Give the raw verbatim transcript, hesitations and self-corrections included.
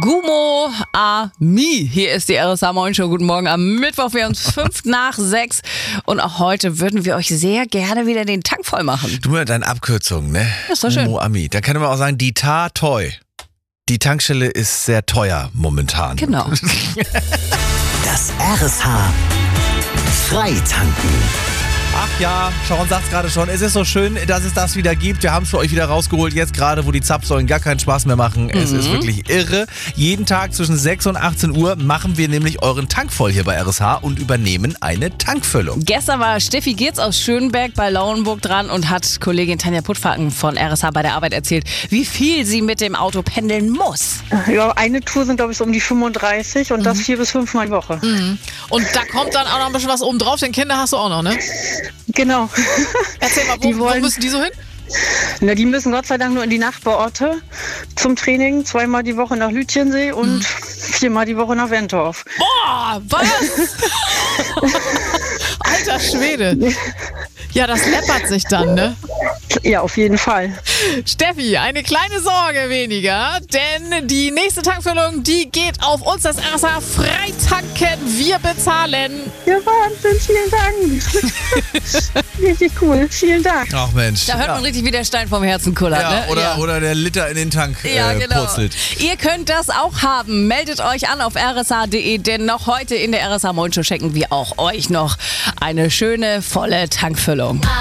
Gumo Ami. Hier ist die R S A Morning Show. Guten Morgen am Mittwoch. Wir haben uns fünf nach sechs. Und auch heute würden wir euch sehr gerne wieder den Tank voll machen. Du mit deinen Abkürzungen, ne? Das ist doch schön. Gumo Ami. Da kann man auch sagen, die Ta Toy. Die Tankstelle ist sehr teuer momentan. Genau. Das R S H Freitanken. Ach ja, Sharon sagt es gerade schon, es ist so schön, dass es das wieder gibt. Wir haben es für euch wieder rausgeholt, jetzt gerade, wo die Zapfsäulen gar keinen Spaß mehr machen. Mhm. Es ist wirklich irre. Jeden Tag zwischen sechs und achtzehn Uhr machen wir nämlich euren Tank voll hier bei R S H und übernehmen eine Tankfüllung. Gestern war Steffi Geertz aus Schönberg bei Lauenburg dran und hat Kollegin Tanja Puttfaken von R S H bei der Arbeit erzählt, wie viel sie mit dem Auto pendeln muss. Ja, eine Tour sind, glaube ich, so um die fünfunddreißig und mhm. das vier bis fünfmal die Woche. Mhm. Und da kommt dann auch noch ein bisschen was oben drauf, denn Kinder hast du auch noch, ne? Genau. Erzähl mal, wo, die wollen, wo müssen die so hin? Na, die müssen Gott sei Dank nur in die Nachbarorte zum Training. Zweimal die Woche nach Lütjensee und mhm. viermal die Woche nach Wentorf. Boah, was? Alter Schwede. Ja, das läppert sich dann, ne? Ja, auf jeden Fall. Steffi, eine kleine Sorge weniger, denn die nächste Tankfüllung, die geht auf uns, das R S H Freitanken. Wir bezahlen. Ja, Wahnsinn, vielen Dank. Richtig cool, vielen Dank. Ach Mensch. Da hört man ja. richtig, wie der Stein vom Herzen kullert. Ja, Ne? oder, ja. oder der Liter in den Tank ja, äh, genau. purzelt. Ihr könnt das auch haben. Meldet euch an auf r s h punkt d e, denn noch heute in der R S H Morning Show schenken wir auch euch noch eine schöne, volle Tankfüllung.